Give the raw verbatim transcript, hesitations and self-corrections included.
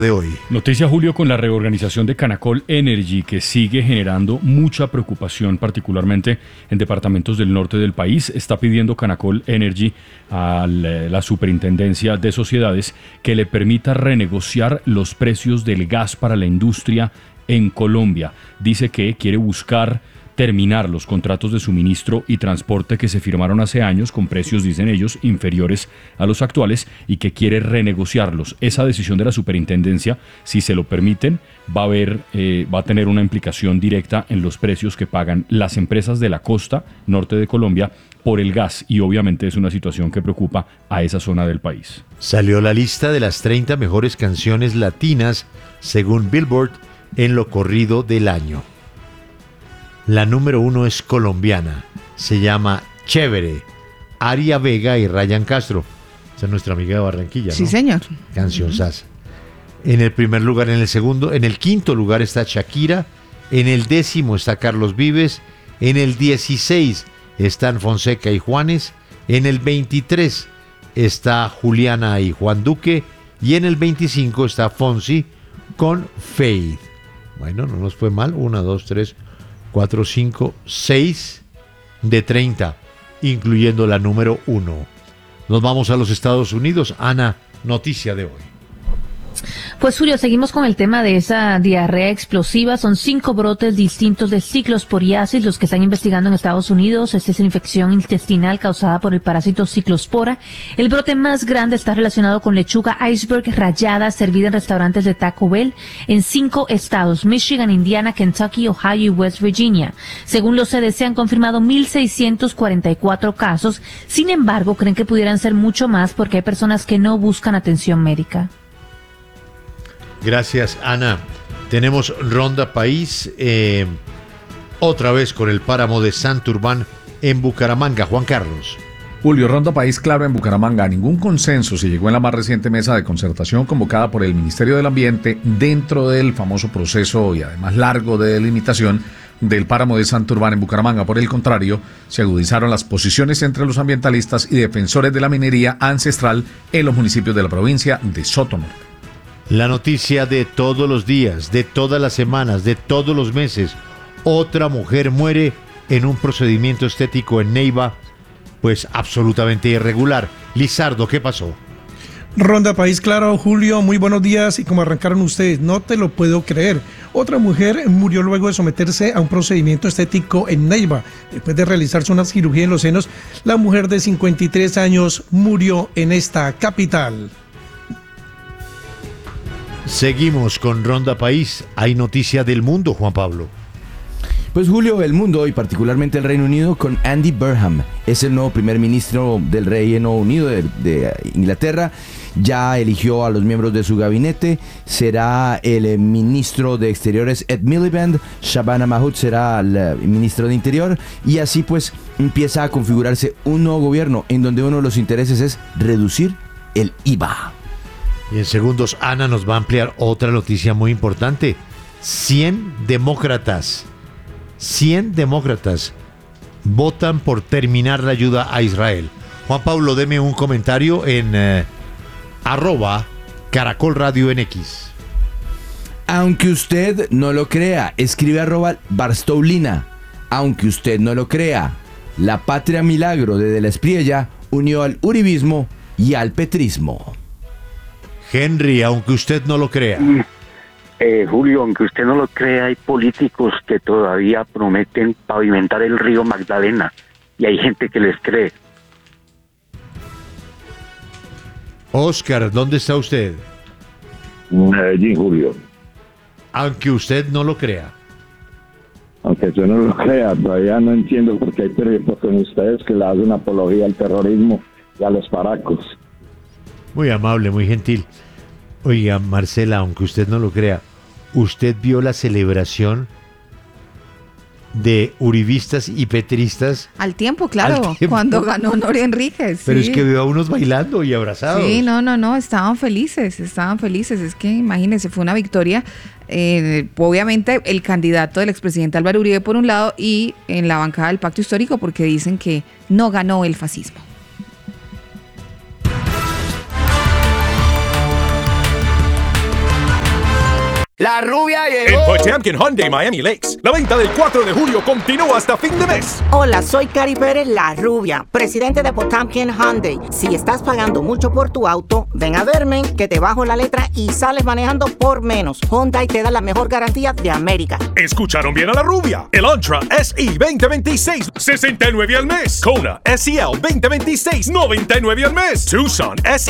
de hoy. Noticia, Julio, con la reorganización de Canacol Energy, que sigue generando mucha preocupación, particularmente en departamentos del norte del país. Está pidiendo Canacol Energy a la Superintendencia de Sociedades que le permita renegociar los precios del gas para la industria en Colombia. Dice que quiere buscar terminar los contratos de suministro y transporte que se firmaron hace años con precios, dicen ellos, inferiores a los actuales, y que quiere renegociarlos. Esa decisión de la superintendencia, si se lo permiten, va a haber, eh, va a tener una implicación directa en los precios que pagan las empresas de la costa norte de Colombia por el gas, y obviamente es una situación que preocupa a esa zona del país. Salió la lista de las treinta mejores canciones latinas según Billboard en lo corrido del año. La número uno es colombiana, se llama Chévere, Aria Vega y Ryan Castro. Esa es nuestra amiga de Barranquilla, ¿no? Sí, señor. Canción sasa. En el primer lugar, en el segundo, en el quinto lugar está Shakira, en el décimo está Carlos Vives, en el dieciséis están Fonseca y Juanes, en el veintitrés está Juliana y Juan Duque, y en el veinticinco está Fonsi con Faith. Bueno, no nos fue mal, una, dos, tres, cuatro, cinco, seis de treinta, incluyendo la número uno. Nos vamos a los Estados Unidos. Ana, noticia de hoy. Pues Julio, seguimos con el tema de esa diarrea explosiva. Son cinco brotes distintos de ciclosporiasis los que están investigando en Estados Unidos. Esta es una infección intestinal causada por el parásito ciclospora. El brote más grande está relacionado con lechuga iceberg rallada servida en restaurantes de Taco Bell en cinco estados: Michigan, Indiana, Kentucky, Ohio y West Virginia. Según los C D C, han confirmado mil seiscientos cuarenta y cuatro casos. Sin embargo, creen que pudieran ser mucho más porque hay personas que no buscan atención médica. Gracias, Ana. Tenemos Ronda País, eh, otra vez con el páramo de Santurbán en Bucaramanga. Juan Carlos. Julio, Ronda País claro en Bucaramanga. Ningún consenso se llegó en la más reciente mesa de concertación convocada por el Ministerio del Ambiente dentro del famoso proceso y además largo de delimitación del páramo de Santurbán en Bucaramanga. Por el contrario, se agudizaron las posiciones entre los ambientalistas y defensores de la minería ancestral en los municipios de la provincia de Sotonorte. La noticia de todos los días, de todas las semanas, de todos los meses. Otra mujer muere en un procedimiento estético en Neiva, pues absolutamente irregular. Lizardo, ¿qué pasó? Ronda País, claro, Julio, muy buenos días. Y como arrancaron ustedes, no te lo puedo creer. Otra mujer murió luego de someterse a un procedimiento estético en Neiva. Después de realizarse una cirugía en los senos, la mujer de cincuenta y tres años murió en esta capital. Seguimos con Ronda País. Hay noticia del mundo, Juan Pablo. Pues Julio, el mundo y particularmente el Reino Unido con Andy Burnham. Es el nuevo primer ministro del Reino Unido de, de Inglaterra. Ya eligió a los miembros de su gabinete. Será el eh, ministro de Exteriores Ed Miliband. Shabana Mahood será el eh, ministro de Interior. Y así pues empieza a configurarse un nuevo gobierno en donde uno de los intereses es reducir el I V A. Y en segundos, Ana nos va a ampliar otra noticia muy importante. cien demócratas, cien demócratas votan por terminar la ayuda a Israel. Juan Pablo, deme un comentario en eh, arroba Caracol Radio en X. Aunque usted no lo crea, escribe arroba Barstoulina. Aunque usted no lo crea, la Patria Milagro de De la Espriella unió al uribismo y al petrismo. Henry, aunque usted no lo crea. Eh, Julio, aunque usted no lo crea, hay políticos que todavía prometen pavimentar el río Magdalena y hay gente que les cree. Oscar, ¿dónde está usted? Medellín, Julio. Aunque usted no lo crea. Aunque usted no lo crea, todavía no entiendo por qué hay periodistas con ustedes que le hacen apología al terrorismo y a los paracos. Muy amable, muy gentil. Oiga, Marcela, aunque usted no lo crea, ¿usted vio la celebración de uribistas y petristas? Al tiempo, claro, Al tiempo. Cuando ganó Nori Enríquez. Pero sí. es que veo a unos bailando y abrazados. Sí, no, no, no, estaban felices, estaban felices. Es que imagínense, fue una victoria. Eh, obviamente el candidato del expresidente Álvaro Uribe por un lado y en la bancada del Pacto Histórico porque dicen que no ganó el fascismo. La rubia En llegó. Potemkin Hyundai Miami Lakes, la venta del cuatro de julio continúa hasta fin de mes. Hola, soy Cari Pérez, la rubia, presidente de Potemkin Hyundai. Si estás pagando mucho por tu auto, ven a verme, que te bajo la letra y sales manejando por menos. Hyundai te da la mejor garantía de América. Escucharon bien a la rubia. El Antra S E veinte veintiséis, sesenta y nueve al mes. Kona S E L veinte veintiséis, noventa y nueve al mes. Tucson S